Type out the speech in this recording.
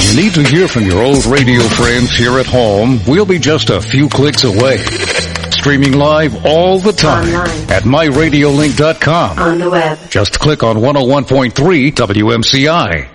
You need to hear from your old radio friends here at home? We'll be just a few clicks away. Streaming live all the time online at myradiolink.com. on the web. Just click on 101.3 WMCI.